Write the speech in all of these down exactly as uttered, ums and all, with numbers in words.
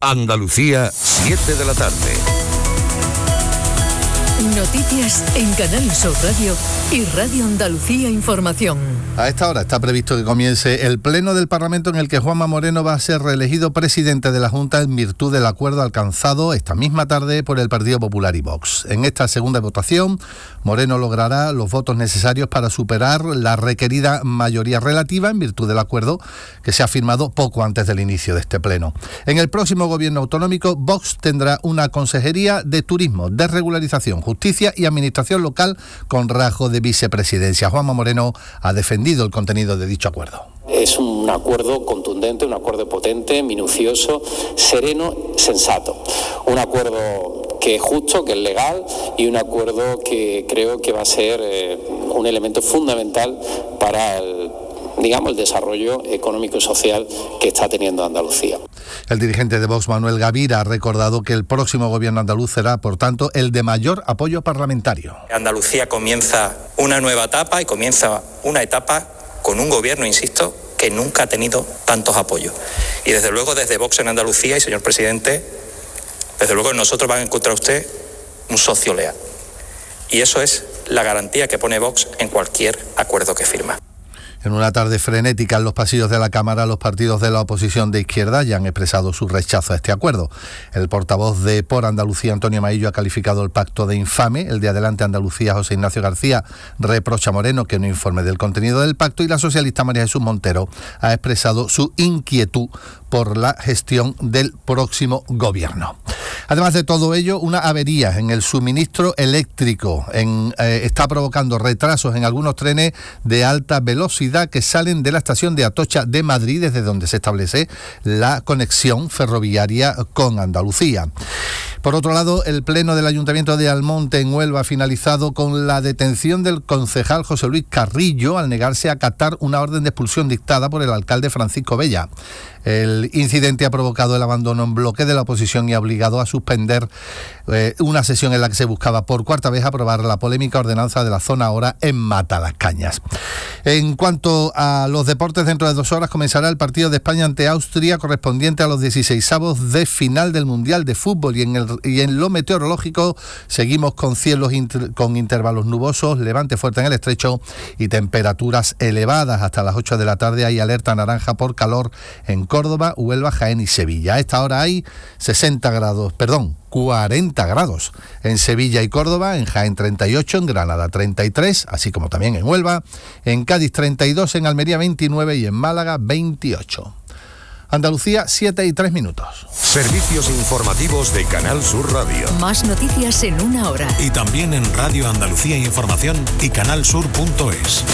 Andalucía, siete de la tarde. Noticias en Canal Sur Radio y Radio Andalucía Información. A esta hora está previsto que comience el pleno del Parlamento en el que Juanma Moreno va a ser reelegido presidente de la Junta en virtud del acuerdo alcanzado esta misma tarde por el Partido Popular y Vox. En esta segunda votación, Moreno logrará los votos necesarios para superar la requerida mayoría relativa en virtud del acuerdo que se ha firmado poco antes del inicio de este pleno. En el próximo gobierno autonómico, Vox tendrá una consejería de turismo, desregularización, justicia y administración local con rasgo de vicepresidencia. Juanma Moreno ha defendido el contenido de dicho acuerdo. Es un acuerdo contundente, un acuerdo potente, minucioso, sereno, sensato. Un acuerdo que es justo, que es legal y un acuerdo que creo que va a ser eh, un elemento fundamental para el, digamos, el desarrollo económico y social que está teniendo Andalucía. El dirigente de Vox, Manuel Gavira, ha recordado que el próximo gobierno andaluz será, por tanto, el de mayor apoyo parlamentario. Andalucía comienza una nueva etapa y comienza una etapa con un gobierno, insisto, que nunca ha tenido tantos apoyos. Y desde luego desde Vox en Andalucía, y señor presidente, desde luego nosotros van a encontrar usted un socio leal. Y eso es la garantía que pone Vox en cualquier acuerdo que firma. En una tarde frenética en los pasillos de la Cámara, los partidos de la oposición de izquierda ya han expresado su rechazo a este acuerdo. El portavoz de Por Andalucía, Antonio Maillo, ha calificado el pacto de infame. El de Adelante Andalucía, José Ignacio García, reprocha a Moreno que no informe del contenido del pacto, y la socialista María Jesús Montero ha expresado su inquietud por la gestión del próximo gobierno. Además de todo ello, una avería en el suministro eléctrico en, eh, está provocando retrasos en algunos trenes de alta velocidad que salen de la estación de Atocha de Madrid, desde donde se establece la conexión ferroviaria con Andalucía. Por otro lado, el pleno del Ayuntamiento de Almonte, en Huelva, ha finalizado con la detención del concejal José Luis Carrillo al negarse a acatar una orden de expulsión dictada por el alcalde Francisco Bella. El incidente ha provocado el abandono en bloque de la oposición y ha obligado a suspender eh, una sesión en la que se buscaba por cuarta vez aprobar la polémica ordenanza de la zona ahora en Matalascañas. En cuanto a los deportes, dentro de dos horas comenzará el partido de España ante Austria, correspondiente a los dieciseisavos de final del Mundial de Fútbol. Y en, el, y en lo meteorológico seguimos con cielos inter, con intervalos nubosos, levante fuerte en el estrecho y temperaturas elevadas. Hasta las ocho de la tarde hay alerta naranja por calor en Córdoba, Huelva, Jaén y Sevilla. A esta hora hay sesenta grados, perdón, cuarenta grados en Sevilla y Córdoba, en Jaén treinta y ocho, en Granada treinta y tres, así como también en Huelva, en Cádiz treinta y dos, en Almería veintinueve y en Málaga veintiocho. Andalucía, siete y tres minutos. Servicios informativos de Canal Sur Radio. Más noticias en una hora. Y también en Radio Andalucía Información y canal sur punto es.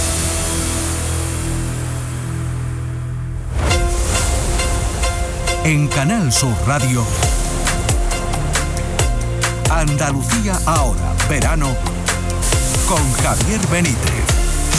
En Canal Sur Radio, Andalucía ahora, verano, con Javier Benítez.